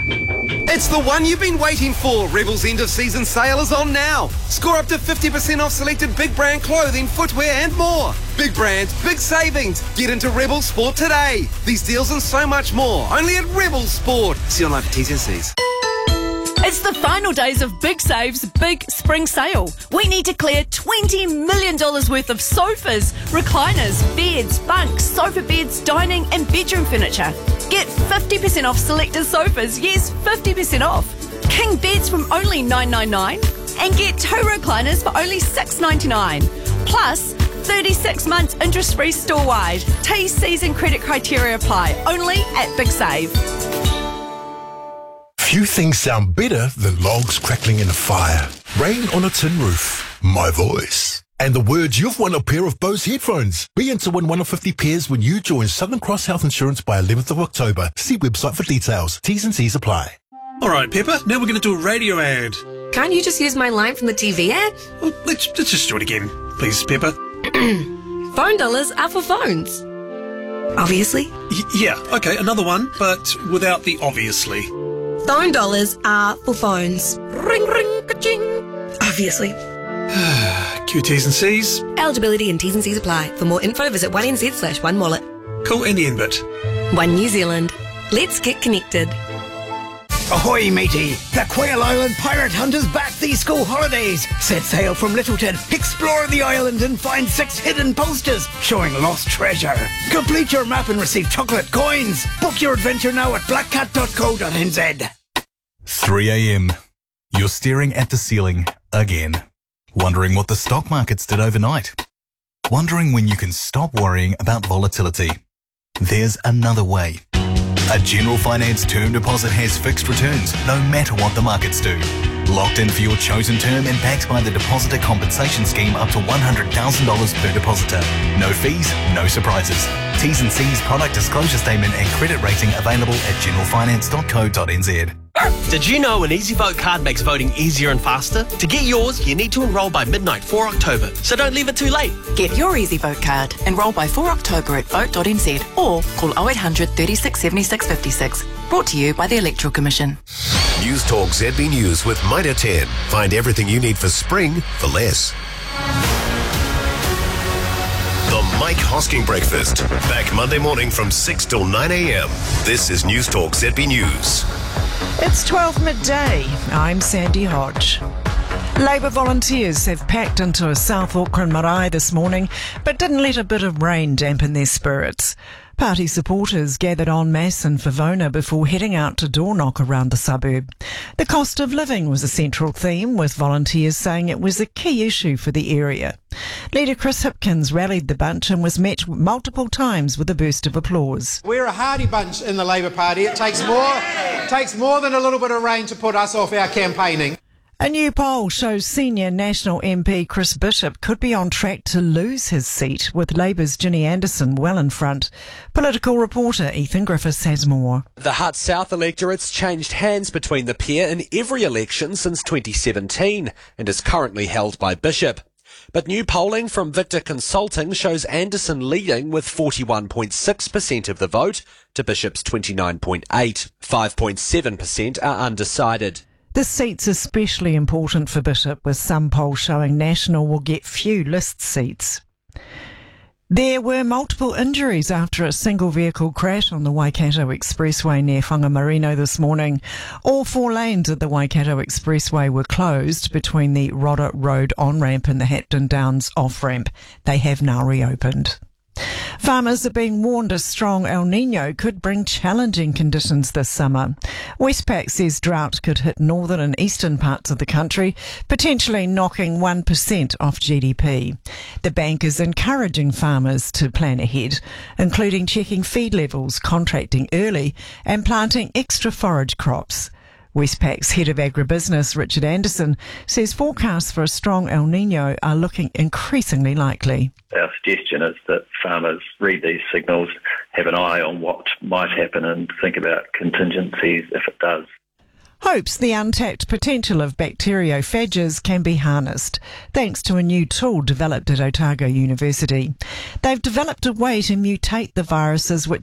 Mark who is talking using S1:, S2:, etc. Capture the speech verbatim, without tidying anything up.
S1: It's the one you've been waiting for. Rebel's end of season sale is on now. Score up to fifty percent off selected big brand clothing, footwear and more. Big brands, big savings. Get into Rebel Sport today. These deals and so much more. Only at Rebel Sport. See online for T's and C's.
S2: It's the final days of Big Save's big spring sale. We need to clear twenty million dollars worth of sofas, recliners, beds, bunks, sofa beds, dining and bedroom furniture. Get fifty percent off selected sofas, yes, fifty percent off. King beds from only nine ninety-nine and get two recliners for only six ninety-nine. Plus, thirty-six months interest-free store-wide. T, C's and credit criteria apply. Only at Big Save.
S3: Few things sound better than logs crackling in a fire, rain on a tin roof, my voice, and the words you've won a pair of Bose headphones. Be in to win one of fifty pairs when you join Southern Cross Health Insurance by eleventh of October. See website for details. T's and C's apply.
S4: All right, Pepper, now we're going to do a radio ad.
S5: Can't you just use my line from the T V ad?
S4: Well, let's, let's just do it again, please, Pepper.
S5: Phone dollars are for phones. Obviously.
S4: Y- yeah, okay, another one, but without the obviously.
S5: Phone dollars are for phones. Ring, ring, ka-ching. Obviously.
S4: Q T's and C's.
S5: Eligibility and T's and C's apply. For more info, visit one N Z slash one wallet.
S4: Cool, and the end bit.
S5: One New Zealand. Let's get connected.
S6: Ahoy, matey! The Quail Island Pirate Hunt is back these school holidays. Set sail from Littleton, explore the island and find six hidden posters showing lost treasure. Complete your map and receive chocolate coins. Book your adventure now at black cat dot co dot n z.
S7: three a.m. You're staring at the ceiling again. Wondering what the stock markets did overnight. Wondering when you can stop worrying about volatility. There's another way. A General Finance term deposit has fixed returns, no matter what the markets do. Locked in for your chosen term and backed by the Depositor Compensation Scheme up to one hundred thousand dollars per depositor. No fees, no surprises. T's and C's, product disclosure statement and credit rating available at general finance dot co dot n z.
S8: Did you know an EasyVote card makes voting easier and faster? To get yours, you need to enrol by midnight four October, so don't leave it too late.
S9: Get your EasyVote card. Enrol by four October at vote dot n z or call oh eight hundred, thirty-six, seventy-six, fifty-six. Brought to you by the Electoral Commission.
S10: News Talk Z B News with Mitre ten. Find everything you need for spring for less. The Mike Hosking Breakfast. Back Monday morning from six till nine a.m. This is News Talk Z B News.
S11: It's twelve midday. I'm Sandy Hodge. Labour volunteers have packed into a South Auckland marae this morning, but didn't let a bit of rain dampen their spirits. Party supporters gathered en masse in Favona before heading out to door knock around the suburb. The cost of living was a central theme, with volunteers saying it was a key issue for the area. Leader Chris Hipkins rallied the bunch and was met multiple times with a burst of applause.
S12: We're a hardy bunch in the Labour Party. It takes more, it takes more than a little bit of rain to put us off our campaigning.
S11: A new poll shows senior National M P Chris Bishop could be on track to lose his seat, with Labour's Ginny Anderson well in front. Political reporter Ethan Griffiths has more.
S13: The Hutt South electorate's changed hands between the pair in every election since twenty seventeen and is currently held by Bishop. But new polling from Victor Consulting shows Anderson leading with forty-one point six percent of the vote to Bishop's twenty-nine point eight. five point seven percent are undecided.
S11: This seat's especially important for Bishop, with some polls showing National will get few list seats. There were multiple injuries after a single vehicle crash on the Waikato Expressway near Whangamarino this morning. All four lanes of the Waikato Expressway were closed between the Rodder Road on-ramp and the Hatton Downs off-ramp. They have now reopened. Farmers are being warned a strong El Niño could bring challenging conditions this summer. Westpac says drought could hit northern and eastern parts of the country, potentially knocking one percent off G D P. The bank is encouraging farmers to plan ahead, including checking feed levels, contracting early and planting extra forage crops. Westpac's head of agribusiness, Richard Anderson, says forecasts for a strong El Niño are looking increasingly likely.
S14: Our suggestion is that farmers read these signals, have an eye on what might happen and think about contingencies if it does.
S11: Hopes the untapped potential of bacteriophages can be harnessed, thanks to a new tool developed at Otago University. They've developed a way to mutate the viruses which